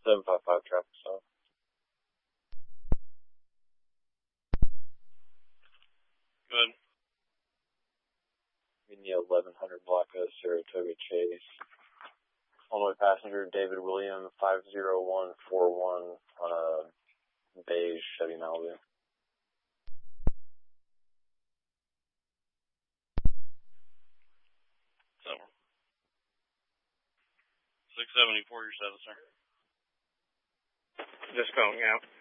755 traffic stop. Good. In the 1100 block of Saratoga Chase. All-way passenger David William 50141 on a beige Chevy Malibu. So, 674 your status, sir. Just going out.